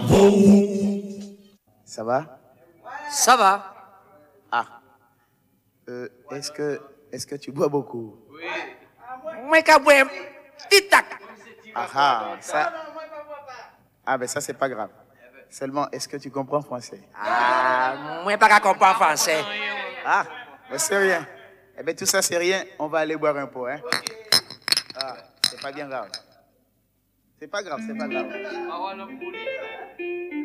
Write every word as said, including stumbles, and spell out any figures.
Ça va? Ça va. Ah. Euh, est-ce que, est-ce que tu bois beaucoup? Oui. Moi, je bois petit tac. Ah ah, ça. Ah ben ça c'est pas grave. Seulement, est-ce que tu comprends français? Ah, moi, pas comprendre français. Ah, ben c'est rien. Eh bien tout ça c'est rien, on va aller boire un pot, hein? Ah, c'est pas bien grave. C'est pas grave, c'est pas grave.